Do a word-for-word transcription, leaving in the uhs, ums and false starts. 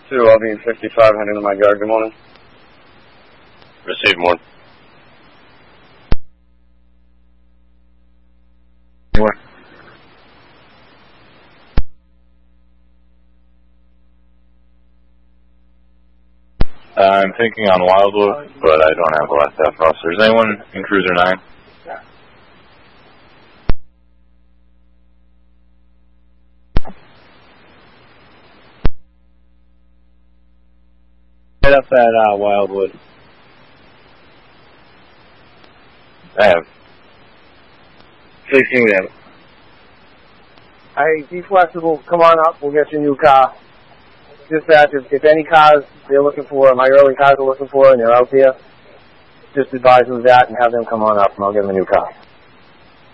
two, I'll be in fifty-five, heading to my yard. Good morning. Received, morning. What? Uh, I'm thinking on Wildwood, but I don't have the last half officer. Is anyone in Cruiser nine? Right up at uh, Wildwood. I have. sixteen, we have it. Hey, be flexible. Come on up. We'll get you a new car. Dispatch, if, if any cars they're looking for, my early cars are looking for, and they're out there, just advise them of that and have them come on up, and I'll get them a new car.